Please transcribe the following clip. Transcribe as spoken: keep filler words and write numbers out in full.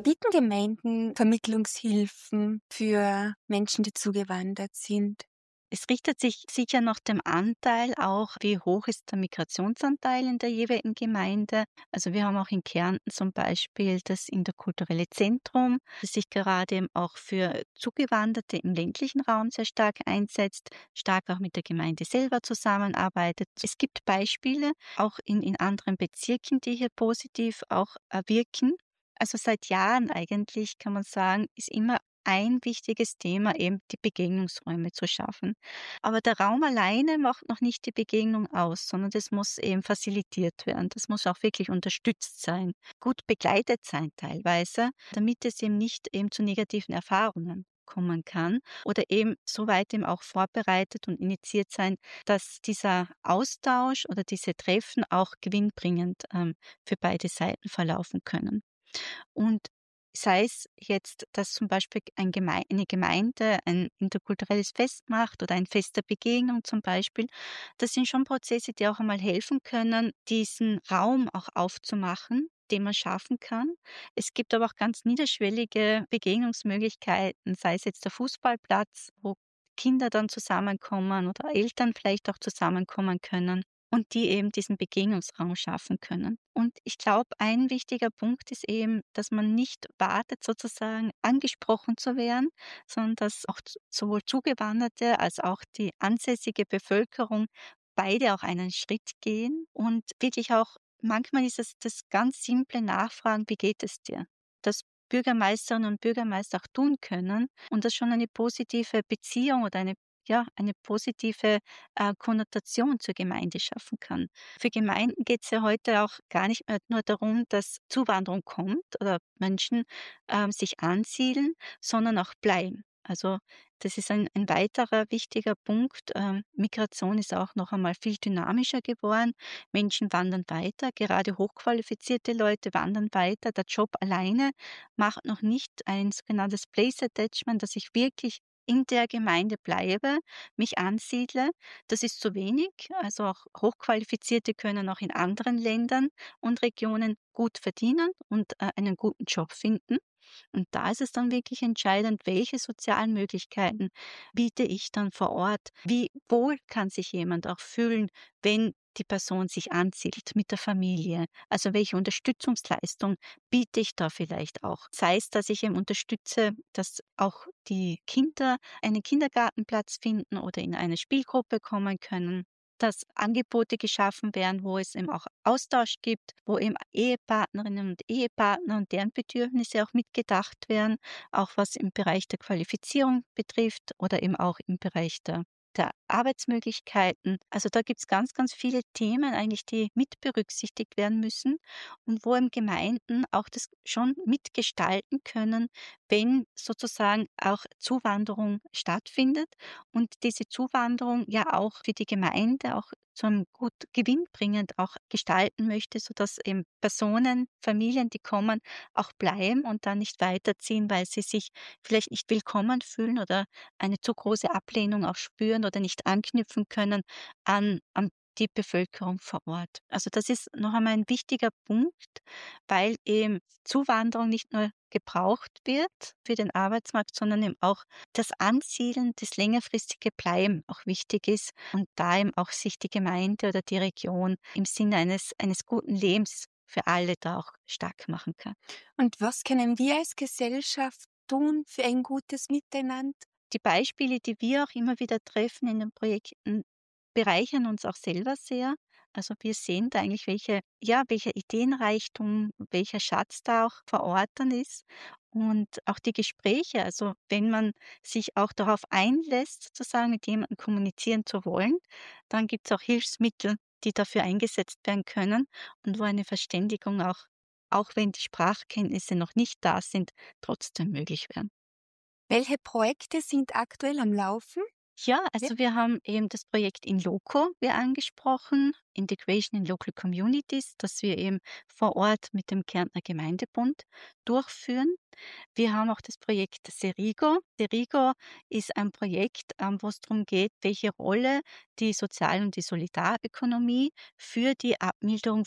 Bieten Gemeinden Vermittlungshilfen für Menschen, die zugewandert sind? Es richtet sich sicher nach dem Anteil auch, wie hoch ist der Migrationsanteil in der jeweiligen Gemeinde. Also wir haben auch in Kärnten zum Beispiel das interkulturelle Zentrum, das sich gerade eben auch für Zugewanderte im ländlichen Raum sehr stark einsetzt, stark auch mit der Gemeinde selber zusammenarbeitet. Es gibt Beispiele auch in, in anderen Bezirken, die hier positiv auch äh, wirken. Also seit Jahren eigentlich kann man sagen, ist immer ein wichtiges Thema eben die Begegnungsräume zu schaffen. Aber der Raum alleine macht noch nicht die Begegnung aus, sondern das muss eben facilitiert werden. Das muss auch wirklich unterstützt sein, gut begleitet sein teilweise, damit es eben nicht eben zu negativen Erfahrungen kommen kann oder eben soweit eben auch vorbereitet und initiiert sein, dass dieser Austausch oder diese Treffen auch gewinnbringend ähm, für beide Seiten verlaufen können. Und sei es jetzt, dass zum Beispiel ein Geme eine Gemeinde ein interkulturelles Fest macht oder ein Fest der Begegnung zum Beispiel, das sind schon Prozesse, die auch einmal helfen können, diesen Raum auch aufzumachen, den man schaffen kann. Es gibt aber auch ganz niederschwellige Begegnungsmöglichkeiten, sei es jetzt der Fußballplatz, wo Kinder dann zusammenkommen oder Eltern vielleicht auch zusammenkommen können und die eben diesen Begegnungsraum schaffen können. Und ich glaube, ein wichtiger Punkt ist eben, dass man nicht wartet, sozusagen angesprochen zu werden, sondern dass auch z sowohl Zugewanderte als auch die ansässige Bevölkerung beide auch einen Schritt gehen und wirklich auch manchmal ist es das ganz simple Nachfragen: „Wie geht es dir?“ Das Bürgermeisterinnen und Bürgermeister auch tun können und das schon eine positive Beziehung oder eine ja, eine positive äh, Konnotation zur Gemeinde schaffen kann. Für Gemeinden geht es ja heute auch gar nicht mehr nur darum, dass Zuwanderung kommt oder Menschen ähm, sich ansiedeln, sondern auch bleiben. Also das ist ein, ein weiterer wichtiger Punkt. Ähm, Migration ist auch noch einmal viel dynamischer geworden. Menschen wandern weiter, gerade hochqualifizierte Leute wandern weiter. Der Job alleine macht noch nicht ein sogenanntes Place Attachment, dass ich wirklich in der Gemeinde bleibe, mich ansiedle. Das ist zu wenig. Also auch Hochqualifizierte können auch in anderen Ländern und Regionen gut verdienen und äh, einen guten Job finden. Und da ist es dann wirklich entscheidend, welche sozialen Möglichkeiten biete ich dann vor Ort? Wie wohl kann sich jemand auch fühlen, wenn die Person sich ansiedelt mit der Familie? Also welche Unterstützungsleistung biete ich da vielleicht auch? Sei es, dass ich eben unterstütze, dass auch die Kinder einen Kindergartenplatz finden oder in eine Spielgruppe kommen können, dass Angebote geschaffen werden, wo es eben auch Austausch gibt, wo eben Ehepartnerinnen und Ehepartner und deren Bedürfnisse auch mitgedacht werden, auch was im Bereich der Qualifizierung betrifft oder eben auch im Bereich der der Arbeitsmöglichkeiten. Also da gibt's ganz, ganz viele Themen eigentlich, die mit berücksichtigt werden müssen und wo eben Gemeinden auch das schon mitgestalten können, wenn sozusagen auch Zuwanderung stattfindet und diese Zuwanderung ja auch für die Gemeinde auch zum gut gewinnbringend auch gestalten möchte, sodass eben Personen, Familien, die kommen, auch bleiben und dann nicht weiterziehen, weil sie sich vielleicht nicht willkommen fühlen oder eine zu große Ablehnung auch spüren oder nicht anknüpfen können an an die Bevölkerung vor Ort. Also, das ist noch einmal ein wichtiger Punkt, weil eben Zuwanderung nicht nur gebraucht wird für den Arbeitsmarkt, sondern eben auch das Ansiedeln, das längerfristige Bleiben auch wichtig ist und da eben auch sich die Gemeinde oder die Region im Sinne eines eines guten Lebens für alle da auch stark machen kann. Und was können wir als Gesellschaft tun für ein gutes Miteinander? Die Beispiele, die wir auch immer wieder treffen in den Projekten, bereichern uns auch selber sehr. Also, wir sehen da eigentlich, welche ja, welcher Ideenreichtum, welcher Schatz da auch vor Ort dann ist und auch die Gespräche. Also, wenn man sich auch darauf einlässt, sozusagen mit jemandem kommunizieren zu wollen, dann gibt's auch Hilfsmittel, die dafür eingesetzt werden können und wo eine Verständigung auch auch wenn die Sprachkenntnisse noch nicht da sind, trotzdem möglich werden. Welche Projekte sind aktuell am Laufen? Ja, Ja. also wir haben eben das Projekt inLoco wie angesprochen, Integration in Local Communities, das wir eben vor Ort mit dem Kärntner Gemeindebund durchführen. Wir haben auch das Projekt Serigo. Serigo ist ein Projekt, ähm, wo es darum geht, welche Rolle die Sozial- und die Solidarökonomie für die Abmilderung